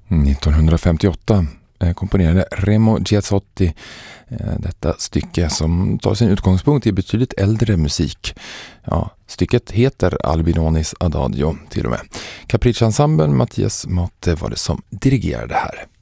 1958 komponerade Remo Giazzotti detta stycke som tar sin utgångspunkt i betydligt äldre musik. Ja, stycket heter Albinonis Adagio till och med. Capricci-ensemblen Mattias Matte var det som dirigerade här.